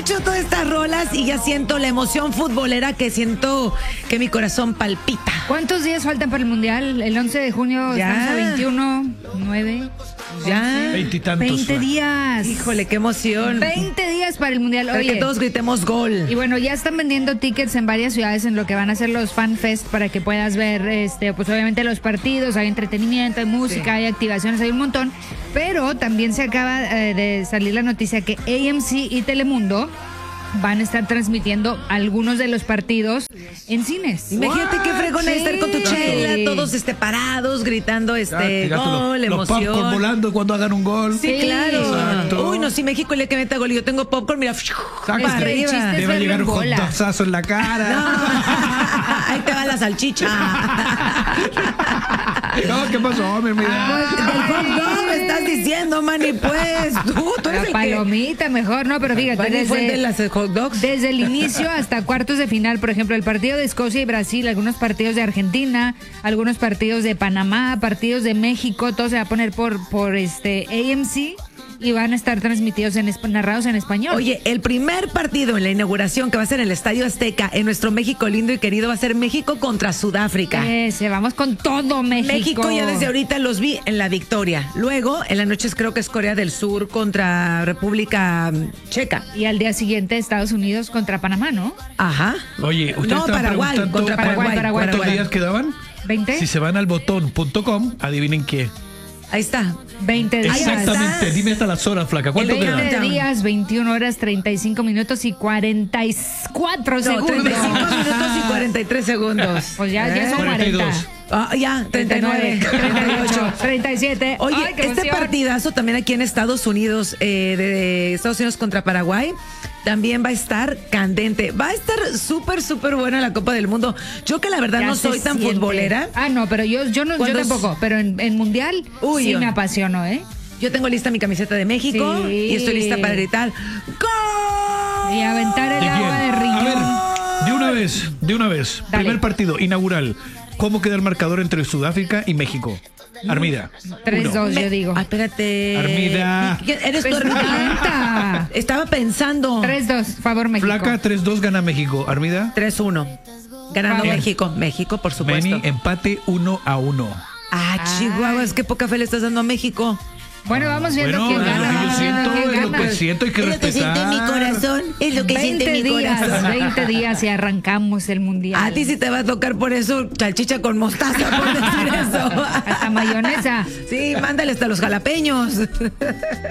escucho todas estas rolas y ya siento la emoción futbolera que siento que mi corazón palpita. ¿Cuántos días faltan para el Mundial? El 11 de junio Ya. estamos a 21, 9. Ya. 20 y tantos. 20 días. Híjole, qué emoción. 20 días para el Mundial. Para que Oye, todos gritemos gol. y bueno, ya están vendiendo tickets en varias ciudades en lo que van a ser los Fan Fest para que puedas ver, pues obviamente los partidos, hay entretenimiento, hay música, hay activaciones, hay un montón. Pero también se acaba de salir la noticia que AMC y Telemundo van a estar transmitiendo algunos de los partidos en cines. Imagínate qué fregona Sí. estar con tu chela, todos parados, gritando Fíjate gol, los popcorn emoción. volando cuando hagan un gol. Sí, claro. Exacto. Uy, no, si México le que meta gol y yo tengo popcorn, mira, para Es que el chiste arriba. es Te va a llegar un verlo en bola. hotdogazo en la cara. No. Ahí te va la salchicha. No, ¿qué pasó, mi vida? Del hot dog me estás diciendo, Manny, pues. Tú eres La el que... palomita mejor, no, pero fíjate, Manny fue el de las hot dogs. desde el inicio hasta cuartos de final, por ejemplo, el partido de Escocia y Brasil, algunos partidos de Argentina, algunos partidos de Panamá, partidos de México, todo se va a poner por AMC y van a estar transmitidos narrados en español. Oye, el primer partido en la inauguración que va a ser en el Estadio Azteca, en nuestro México lindo y querido, va a ser México contra Sudáfrica. Vamos con todo México. México ya desde ahorita los vi en la victoria. Luego, en las noches creo que es Corea del Sur contra República Checa. Y al día siguiente Estados Unidos contra Panamá, ¿no? Ajá. Oye, ustedes No, estaban Paraguay, preguntando contra Paraguay. ¿cuántos Paraguay. días quedaban? 20. Si se van al botón.com, adivinen qué. Ahí está. 20 días. Exactamente, estás. dime hasta las horas, flaca. ¿Cuánto 20 quedan? días, 21 horas, 35 minutos y 44 No, segundos. 35 minutos y 43 segundos. Pues ya son 42. 40. Ah, ya, 39, 38. 37. Oye, Ay, qué este emoción. partidazo también aquí en Estados Unidos, de Estados Unidos contra Paraguay, también va a estar candente. Va a estar súper, súper buena la Copa del Mundo. Yo que la verdad Ya no se soy tan siente. futbolera. Ah, no, pero yo tampoco. Pero en Mundial Uy, sí yo- me apasiono, ¿eh? Yo tengo lista mi camiseta de México Sí. y estoy lista para gritar ¡Gol! Y aventar el ¿De agua quién? de A riñón. ver, de una vez. Dale. Primer partido inaugural. ¿Cómo queda el marcador entre Sudáfrica y México? Armida. 3-2, yo digo. Espérate. Armida. ¿Eres tu hermana? Presidenta. Estaba pensando. 3-2, favor México. Flaca, 3-2 gana México. Armida. 3-1. Ganando Bien. México. México, por supuesto. Meni, empate 1-1. Chihuahua, es que poca fe le estás dando a México. Bueno, vamos viendo Bueno, quién es lo gana. que yo vamos siento, viendo quién es lo gana. que siento, hay que Es lo que respetar. siente mi corazón. Es lo que siente 20 mi días, corazón. 20 días y arrancamos el Mundial. A ti sí te va a tocar por eso salchicha con mostaza, por decir eso. Hasta mayonesa. Sí, mándale hasta los jalapeños.